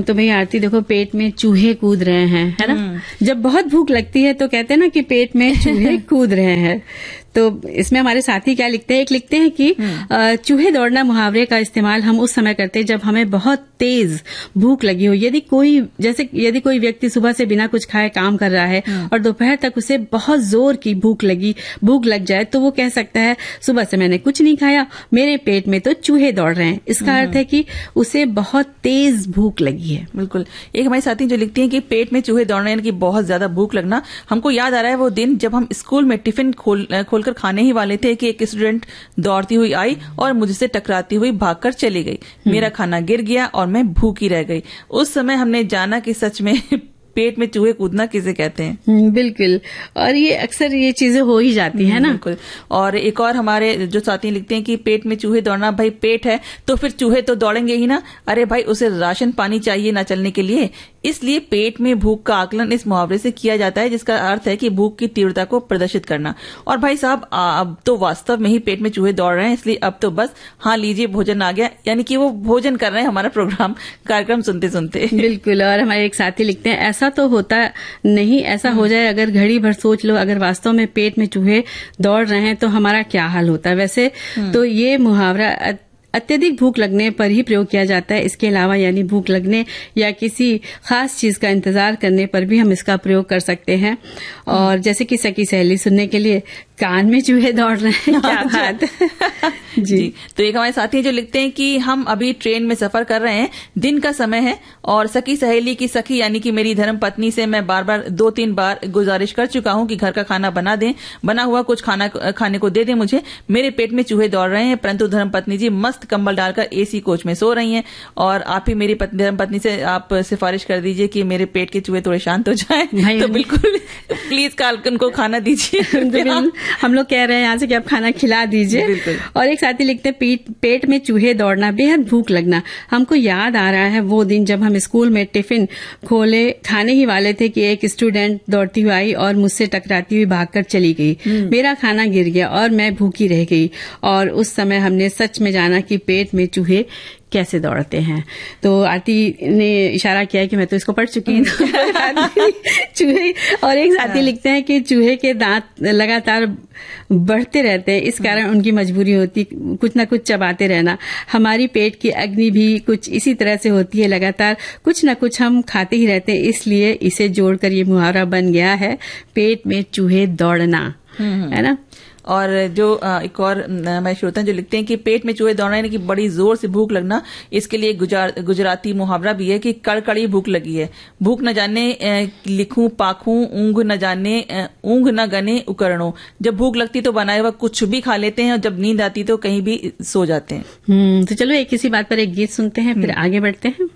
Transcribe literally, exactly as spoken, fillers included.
कहूँ तो भाई आरती देखो, पेट में चूहे कूद रहे हैं, है ना। जब बहुत भूख लगती है तो कहते हैं ना कि पेट में चूहे कूद रहे हैं। तो इसमें हमारे साथी क्या लिखते हैं, एक लिखते हैं कि चूहे दौड़ना मुहावरे का इस्तेमाल हम उस समय करते हैं जब हमें बहुत तेज भूख लगी हो। यदि कोई जैसे यदि कोई व्यक्ति सुबह से बिना कुछ खाए काम कर रहा है और दोपहर तक उसे बहुत जोर की भूख लगी भूख लग जाए तो वो कह सकता है सुबह से मैंने कुछ नहीं खाया, मेरे पेट में तो चूहे दौड़ रहे हैं। इसका अर्थ है कि उसे बहुत तेज भूख लगी है। बिल्कुल। एक हमारी साथी जो लिखती हैं कि पेट में चूहे दौड़ना यानी कि बहुत ज्यादा भूख लगना, हमको याद आ रहा है वो दिन जब हम स्कूल में टिफिन खोल खोलकर खाने ही वाले थे कि एक स्टूडेंट दौड़ती हुई आई और मुझसे टकराती हुई भागकर चली गई। मेरा खाना गिर गया और मैं भूखी रह गई। उस समय हमने जाना कि सच में पेट में चूहे कूदना किसे कहते हैं। बिल्कुल, और ये अक्सर ये चीजें हो ही जाती है ना। बिल्कुल। और एक और हमारे जो साथी लिखते हैं कि पेट में चूहे दौड़ना, भाई पेट है तो फिर चूहे तो दौड़ेंगे ही ना। अरे भाई उसे राशन पानी चाहिए ना चलने के लिए, इसलिए पेट में भूख का आकलन इस मुहावरे से किया जाता है जिसका अर्थ है कि भूख की तीव्रता को प्रदर्शित करना। और भाई साहब अब तो वास्तव में ही पेट में चूहे दौड़ रहे हैं, इसलिए अब तो बस हाँ लीजिए भोजन आ गया, यानी कि वो भोजन कर रहे हैं हमारा प्रोग्राम कार्यक्रम सुनते सुनते। बिल्कुल। और हमारे एक साथी लिखते हैं ऐसा तो होता नहीं, ऐसा हो जाए अगर घड़ी भर सोच लो, अगर वास्तव में पेट में चूहे दौड़ रहे हैं तो हमारा क्या हाल होता है। वैसे तो ये मुहावरा अत्यधिक भूख लगने पर ही प्रयोग किया जाता है। इसके अलावा यानी भूख लगने या किसी खास चीज का इंतजार करने पर भी हम इसका प्रयोग कर सकते हैं। और जैसे कि सखी सहेली सुनने के लिए कान में चूहे दौड़ रहे हैं, क्या बात जी।, जी तो एक हमारे साथी जो लिखते हैं कि हम अभी ट्रेन में सफर कर रहे हैं, दिन का समय है और सखी सहेली की सखी यानी कि मेरी धर्म पत्नी से मैं बार बार दो तीन बार गुजारिश कर चुका हूं कि घर का खाना बना दें, बना हुआ कुछ खाना खाने को दे दें मुझे, मेरे पेट में चूहे दौड़ रहे हैं। परंतु धर्म पत्नी जी मस्त कंबल डालकर एसी कोच में सो रही हैं और आप ही मेरी धर्म पत्नी से आप सिफारिश कर दीजिए कि मेरे पेट के चूहे थोड़े शांत हो जाएं। तो बिल्कुल प्लीज काल उनको खाना दीजिए। हम लोग कह रहे हैं यहाँ से कि आप खाना खिला दीजिए। और एक साथी लिखते हैं पेट पेट में चूहे दौड़ना, बेहद भूख लगना। हमको याद आ रहा है वो दिन जब हम स्कूल में टिफिन खोले खाने ही वाले थे कि एक स्टूडेंट दौड़ती हुई आई और मुझसे टकराती हुई भागकर चली गई। मेरा खाना गिर गया और मैं भूखी रह गई और उस समय हमने सच में जाना कि पेट में चूहे कैसे दौड़ते हैं। तो आरती ने इशारा किया है कि मैं तो इसको पढ़ चुकी हूँ। चूहे। और एक साथी लिखते हैं कि चूहे के दांत लगातार बढ़ते रहते हैं, इस कारण उनकी मजबूरी होती कुछ ना कुछ चबाते रहना। हमारी पेट की अग्नि भी कुछ इसी तरह से होती है, लगातार कुछ ना कुछ हम खाते ही रहते हैं, इसलिए इसे जोड़कर ये मुहावरा बन गया है पेट में चूहे दौड़ना, है ना। और जो एक और हमारे श्रोता जो लिखते हैं कि पेट में चूहे दौड़ना यानी कि बड़ी जोर से भूख लगना, इसके लिए गुजराती मुहावरा भी है कि कड़कड़ी भूख लगी है, भूख न जाने लिखूं पाखूं, ऊंघ न जाने ऊंघ न गने उकरणों। जब भूख लगती तो बनाए हुआ कुछ भी खा लेते हैं और जब नींद आती तो कहीं भी सो जाते हैं। हम्म तो चलो एक किसी बात पर एक गीत सुनते हैं फिर आगे बढ़ते हैं।